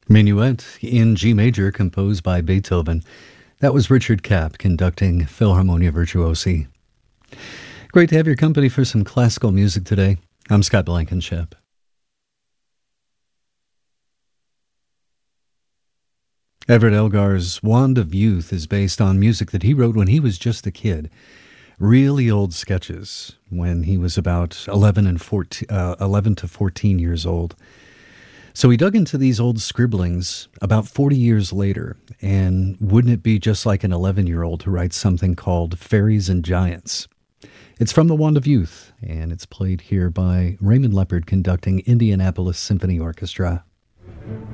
Minuet in G major, composed by Beethoven. That was Richard Kapp conducting Philharmonia Virtuosi. Great to have your company for some classical music today. I'm Scott Blankenship. Everett Elgar's Wand of Youth is based on music that he wrote when he was just a kid. Really old sketches when he was about 11 to 14 years old. So he dug into these old scribblings about 40 years later, and wouldn't it be just like an 11-year-old who writes something called Fairies and Giants? It's from the Wand of Youth, and it's played here by Raymond Leppard conducting Indianapolis Symphony Orchestra.